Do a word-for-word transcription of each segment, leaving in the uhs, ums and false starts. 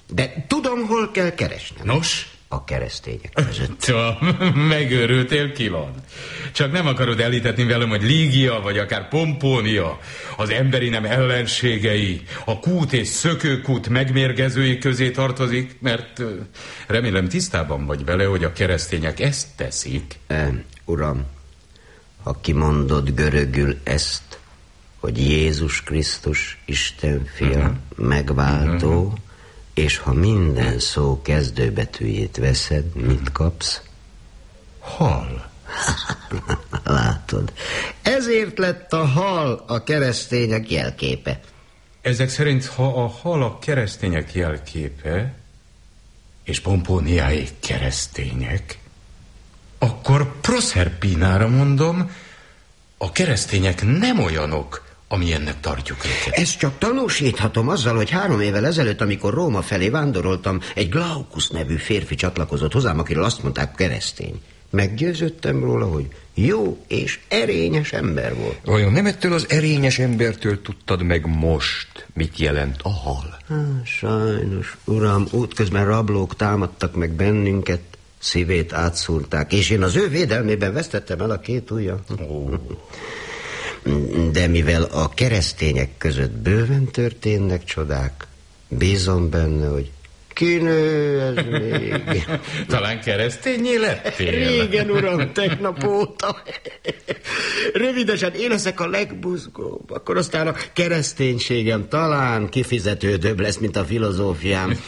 De tudom, hol kell keresnem. Nos? A keresztények között. Megőrültél, Kilon. Csak nem akarod elhitetni velem, hogy Lígia, vagy akár Pompónia az emberi nem ellenségei, a kút és szökőkút megmérgezői közé tartozik, mert remélem tisztában vagy vele, hogy a keresztények ezt teszik. E, uram, ha kimondod görögül ezt, hogy Jézus Krisztus, Isten fia, uh-huh. megváltó, uh-huh. és ha minden szó kezdőbetűjét veszed, mit kapsz? Hal. Látod, ezért lett a hal a keresztények jelképe. Ezek szerint, ha a hal a keresztények jelképe, és Pompóniáék keresztények, akkor Proszerpinára mondom, a keresztények nem olyanok, amilyennek tartjuk őket. Ezt csak tanúsíthatom azzal, hogy három évvel ezelőtt, amikor Róma felé vándoroltam, egy Glaucus nevű férfi csatlakozott hozzám, akiről azt mondták, keresztény. Meggyőződtem róla, hogy jó és erényes ember volt. Vajon nem ettől az erényes embertől tudtad meg most, mit jelent a hal? Há, sajnos, uram, útközben rablók támadtak meg bennünket, szívét átszúrták, és én az ő védelmében vesztettem el a két ujjam. Oh. De mivel a keresztények között bőven történnek csodák, bízom benne, hogy kinő ez még. Talán keresztényé lettél? Régen, uram, tegnap óta. Rövidesen én leszek a legbuzgóbb. Akkor aztán a kereszténységem talán kifizetődőbb lesz, mint a filozófiám.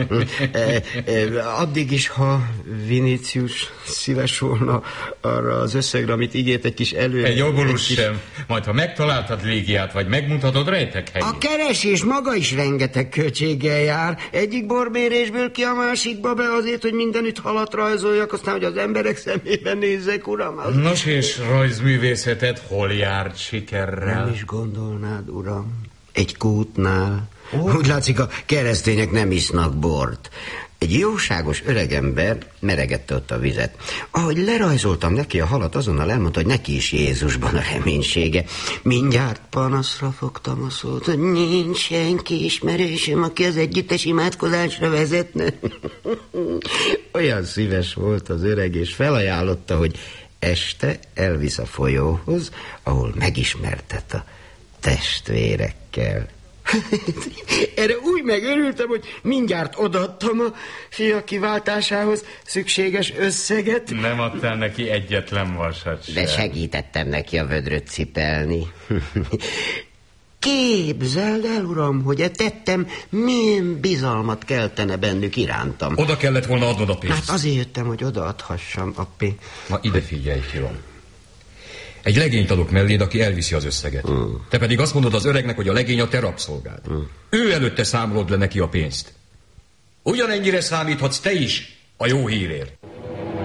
Addig is, ha Vinicius szíves volna arra az összegre, amit ígért, egy kis elő... Egy obolus kis... sem. Majd, ha megtaláltad Lígiát, vagy megmutatod rejtek helyét. A keresés maga is rengeteg költséggel jár. Egyik borbérésből ki a másikba be azért, hogy mindenütt halat rajzoljak, aztán, hogy az emberek szemében nézzek, uram. Az... Nos, és rajzművészeted hol járt sikerrel? Nem is gondolnád, uram. Egy kútnál. Oh. Úgy látszik, a keresztények nem isznak bort. Egy jóságos öregember meregette ott a vizet. Ahogy lerajzoltam neki a halat, azonnal elmondta, hogy neki is Jézusban a reménysége. Mindjárt panaszra fogtam a szót, hogy nincs senki ismerősöm, aki az együttes imádkozásra vezetne. Olyan szíves volt az öreg, és felajánlotta, hogy este elvisz a folyóhoz, ahol megismertet a testvérekkel. Erre úgy megörültem, hogy mindjárt odaadtam a fia kiváltásához szükséges összeget. Nem adtál neki egyetlen vasat sem. De segítettem neki a vödröt cipelni. Képzeld el, uram, hogy e tettem milyen bizalmat keltene bennük irántam. Oda kellett volna adnod a pénzt. Hát azért jöttem, hogy odaadhassam a pénzt. Na ide figyelj, Kilon. Egy legényt adok melléd, aki elviszi az összeget. Mm. Te pedig azt mondod az öregnek, hogy a legény a te rabszolgád. Mm. Ő előtte számolod le neki a pénzt. Ugyanennyire számíthatsz te is a jó hírért.